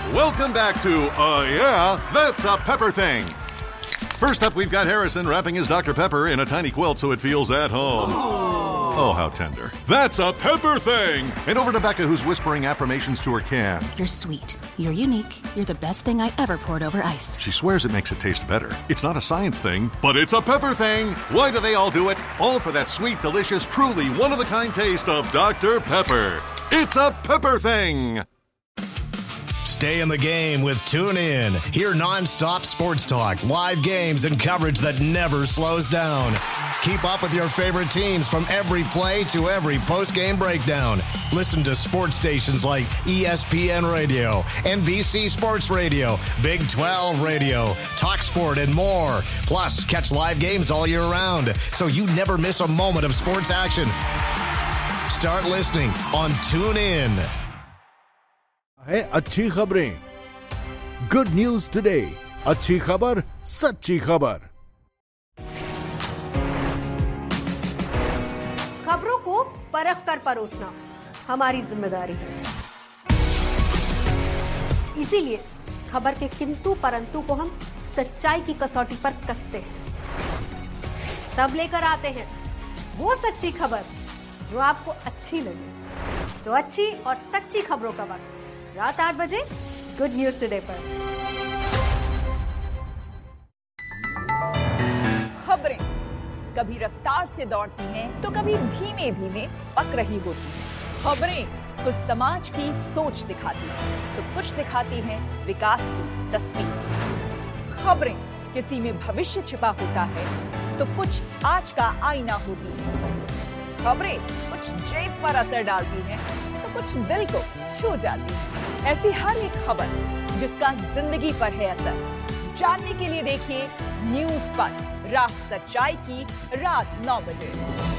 Welcome back to Yeah, That's a Pepper Thing. First up, we've got Harrison wrapping his Dr. Pepper in a tiny quilt so it feels at home. Oh, how tender. That's a Pepper Thing! And over to Becca, who's whispering affirmations to her can. You're sweet. You're unique. You're the best thing I ever poured over ice. She swears it makes it taste better. It's not a science thing, but it's a Pepper Thing! Why do they all do it? All for that sweet, delicious, truly one-of-a-kind taste of Dr. Pepper. It's a Pepper Thing! Stay in the game with TuneIn. Hear nonstop sports talk, live games, and coverage that never slows down. Keep up with your favorite teams from every play to every post-game breakdown. Listen to sports stations like ESPN Radio, NBC Sports Radio, Big 12 Radio, Talk Sport, and more. Plus, catch live games all year round, so you never miss a moment of sports action. Start listening on TuneIn. है अच्छी खबरें, good news today, अच्छी खबर, सच्ची खबर। खबरों को परख कर परोसना हमारी जिम्मेदारी है। इसीलिए खबर के किंतु परंतु को हम सच्चाई की कसौटी पर कसते हैं, तब लेकर आते हैं वो सच्ची खबर जो आपको अच्छी लगे। तो अच्छी और सच्ची खबरों का वक्त रात 8 बजे गुड न्यूज टुडे पर। खबरें कभी रफ्तार से दौड़ती हैं तो कभी धीमे धीमे पक रही होती हैं। खबरें कुछ समाज की सोच दिखाती हैं तो कुछ दिखाती हैं विकास की तस्वीर। खबरें किसी में भविष्य छिपा होता है तो कुछ आज का आईना होती है। खबरें कुछ जेब पर असर डालती हैं तो कुछ दिल को छू जाती है। ऐसी हर एक खबर जिसका जिंदगी पर है असर, जानने के लिए देखिए न्यूज़ पर राह सच्चाई की रात 9 बजे।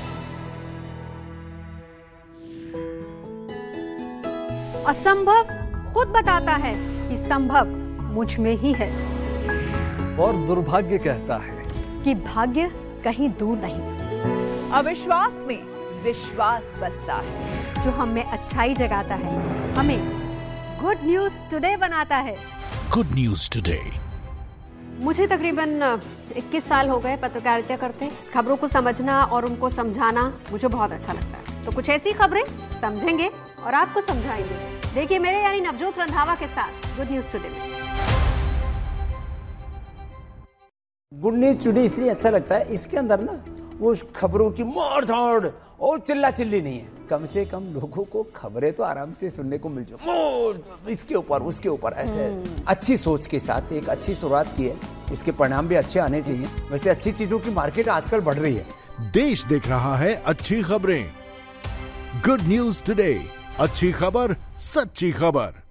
असंभव खुद बताता है कि संभव मुझ में ही है, और दुर्भाग्य कहता है कि भाग्य कहीं दूर नहीं। अविश्वास में विश्वास बसता है, जो हमें अच्छाई जगाता है, हमें गुड न्यूज टुडे बनाता है। Good news today. मुझे तकरीबन 21 साल हो गए पत्रकारिता करते। खबरों को समझना और उनको समझाना मुझे बहुत अच्छा लगता है। तो कुछ ऐसी खबरें समझेंगे और आपको समझाएंगे। देखिए मेरे यानी नवजोत रंधावा के साथ गुड न्यूज टुडे में। गुड न्यूज टुडे इसलिए अच्छा लगता है, इसके अंदर ना वो खबरों की मार धाड़ और चिल्ला चिल्ली नहीं है। कम से कम लोगों को खबरें तो आराम से सुनने को मिल जाए, इसके ऊपर उसके ऊपर ऐसे अच्छी सोच के साथ एक अच्छी शुरुआत की है। इसके परिणाम भी अच्छे आने चाहिए। वैसे अच्छी चीजों की मार्केट आजकल बढ़ रही है। देश देख रहा है अच्छी खबरें, गुड न्यूज टुडे, अच्छी खबर, सच्ची खबर।